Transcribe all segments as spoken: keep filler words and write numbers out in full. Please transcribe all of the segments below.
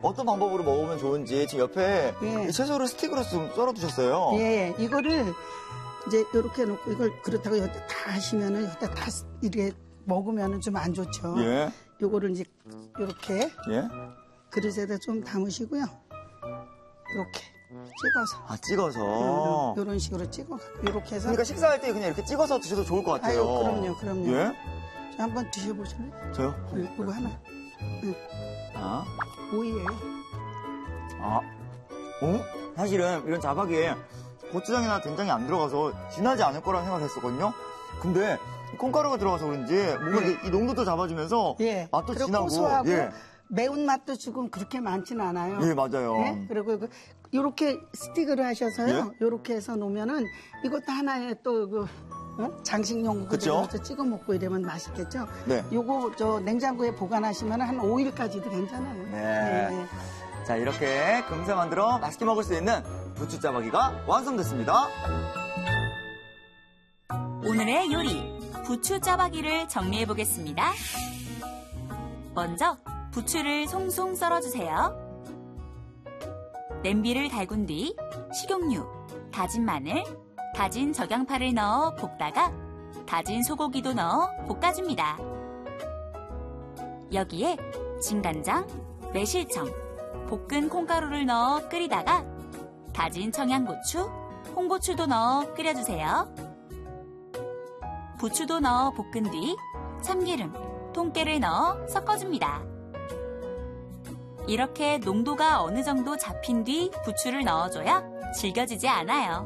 어떤 방법으로 먹으면 좋은지 지금 옆에 예. 채소를 스틱으로 좀 썰어 두셨어요. 예, 이거를 이제 이렇게 놓고 이걸 그렇다고 여기다 다 하시면은 여기다 다 이렇게 먹으면은 좀 안 좋죠. 예. 요거를 이제 이렇게 예. 그릇에다 좀 담으시고요. 이렇게 찍어서. 아, 찍어서. 요런, 요런 식으로 찍어. 이렇게 해서. 그러니까 식사할 때 그냥 이렇게 찍어서 드셔도 좋을 것 같아요. 아유, 그럼요, 그럼요. 예? 자, 한번 드셔보실래요? 저요? 네, 이거 하나. 응. 아. 오이예요. 아. 어? 사실은 이런 자박이에 고추장이나 된장이 안 들어가서 진하지 않을 거라는 생각을 했었거든요. 근데 콩가루가 들어가서 그런지 뭔가 예. 이 농도도 잡아주면서 예. 맛도 그리고 진하고. 고소하고 예. 매운맛도 지금 그렇게 많지는 않아요. 예, 맞아요. 예? 그리고 이거 요렇게 스틱으로 하셔서요. 예? 요렇게 해서 놓으면은 이것도 하나의 또 그 장식용 그쵸? 그대로 찍어 먹고 이러면 맛있겠죠. 네. 요거 저 냉장고에 보관하시면 한 오 일까지도 괜찮아요. 네. 예. 자, 이렇게 금세 만들어 맛있게 먹을 수 있는 부추짜박이가 완성됐습니다. 오늘의 요리, 부추 짜박이를 정리해 보겠습니다. 먼저 부추를 송송 썰어주세요. 냄비를 달군 뒤 식용유, 다진 마늘, 다진 적양파를 넣어 볶다가 다진 소고기도 넣어 볶아줍니다. 여기에 진간장, 매실청, 볶은 콩가루를 넣어 끓이다가 다진 청양고추, 홍고추도 넣어 끓여주세요. 부추도 넣어 볶은 뒤 참기름, 통깨를 넣어 섞어줍니다. 이렇게 농도가 어느 정도 잡힌 뒤 부추를 넣어줘야 질겨지지 않아요.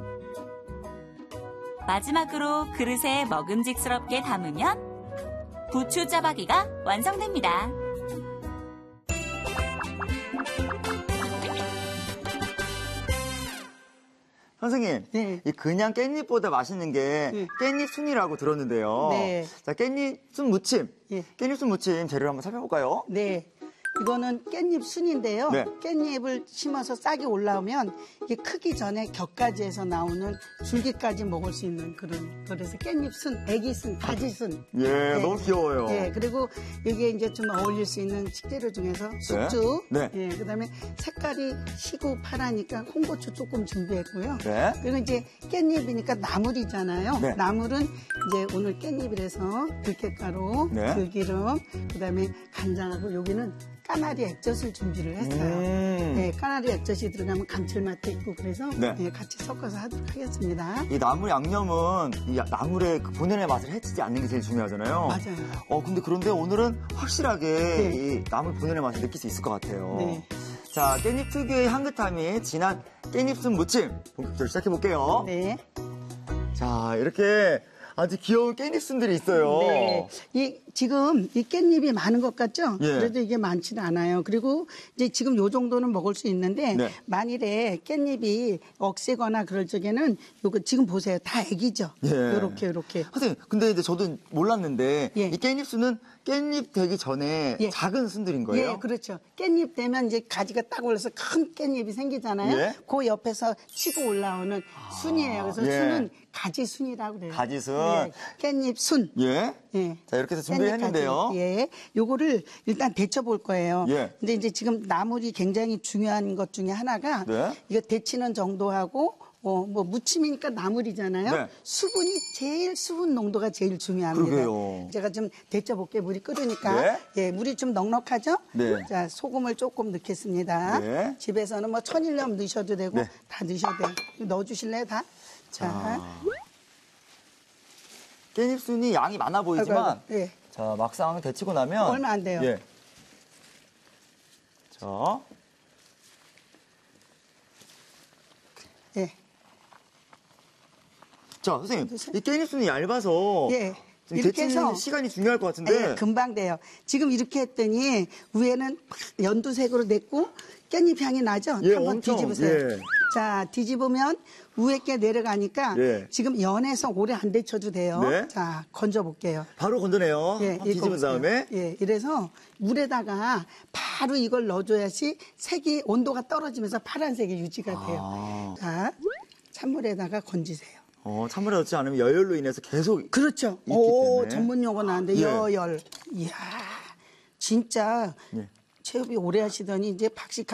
마지막으로 그릇에 먹음직스럽게 담으면 부추 짜박이가 완성됩니다. 선생님, 네. 이 그냥 깻잎보다 맛있는 게 네. 깻잎 순이라고 들었는데요. 네. 자, 깻잎 순 무침. 예. 깻잎 순 무침 재료를 한번 살펴볼까요? 네. 이거는 깻잎 순인데요. 네. 깻잎을 심어서 싹이 올라오면 이게 크기 전에 격까지 해서 나오는 줄기까지 먹을 수 있는 그런, 그래서 깻잎 순, 애기 순, 가지 순. 예, 네. 너무 귀여워요. 예, 그리고 이게 이제 좀 어울릴 수 있는 식재료 중에서 숙주. 네. 예, 그 다음에 색깔이 시고 파라니까 홍고추 조금 준비했고요. 네. 그리고 이제 깻잎이니까 나물이잖아요. 네. 나물은 이제 오늘 깻잎이라서 들깨가루, 네. 들기름, 그 다음에 간장하고 여기는 까나리 액젓을 준비를 했어요. 음. 네, 까나리 액젓이 들어가면 감칠맛도 있고 그래서 네. 네, 같이 섞어서 하도록 하겠습니다. 이 나물 양념은 이 나물의 그 본연의 맛을 해치지 않는 게 제일 중요하잖아요. 맞아요. 어, 근데 그런데 오늘은 확실하게 네. 이 나물 본연의 맛을 느낄 수 있을 것 같아요. 네. 자, 깻잎 특유의 향긋함이 진한 깻잎 순 무침 본격적으로 시작해볼게요. 네. 자, 이렇게 아주 귀여운 깻잎 순들이 있어요. 네. 이, 지금 이 깻잎이 많은 것 같죠? 예. 그래도 이게 많지는 않아요. 그리고 이제 지금 요 정도는 먹을 수 있는데 네. 만일에 깻잎이 억세거나 그럴 적에는 요거 지금 보세요. 다 애기죠? 예. 요렇게 요렇게. 선생님, 근데 이제 저도 몰랐는데 예. 이 깻잎 순은 깻잎 되기 전에 예. 작은 순들인 거예요? 예, 그렇죠. 깻잎 되면 이제 가지가 딱 올라서 큰 깻잎이 생기잖아요. 예. 그 옆에서 치고 올라오는 순이에요. 그래서 예. 순은 가지순이라고 그래요. 가지순. 예. 깻잎 순. 예. 예. 자, 이렇게 해서 준비했는데요. 깻잎 가지. 예. 요거를 일단 데쳐볼 거예요. 예. 근데 이제 지금 나물이 굉장히 중요한 것 중에 하나가 네. 이거 데치는 정도하고 어, 뭐 무침이니까 나물이잖아요. 네. 수분이 제일 수분 농도가 제일 중요합니다. 그러게요. 제가 좀 데쳐볼게요. 물이 끓으니까. 네. 예, 물이 좀 넉넉하죠? 네. 자, 소금을 조금 넣겠습니다. 네. 집에서는 뭐 천일염 넣으셔도 되고 네. 다 넣으셔도 돼요. 이거 넣어주실래요, 다? 자, 자, 깻잎 순이 양이 많아 보이지만 아이고, 아이고. 예. 자, 막상 데치고 나면 얼마 안 돼요. 예. 자, 예. 자, 선생님, 드세요. 이 깻잎 순이 얇아서 예. 좀 이렇게 데치는 해서 시간이 중요할 것 같은데. 예, 금방 돼요. 지금 이렇게 했더니 위에는 연두색으로 냈고 깻잎 향이 나죠? 예, 한번 엄청, 뒤집으세요. 예. 자, 뒤집으면 위에 게 내려가니까 예. 지금 연해서 오래 안 데쳐도 돼요. 네. 자, 건져볼게요. 바로 건져내요. 예, 한번 뒤집은 읽어보세요. 다음에. 예, 이래서 물에다가 바로 이걸 넣어줘야지 색이 온도가 떨어지면서 파란색이 유지가 돼요. 아. 자, 찬물에다가 건지세요. 어, 찬물에 넣지 않으면 열열로 인해서 계속 그렇죠. 있기 오, 때문에. 전문 용어 나왔는데 예. 여열. 이야, 진짜 예. 체육이 오래 하시더니 이제 박식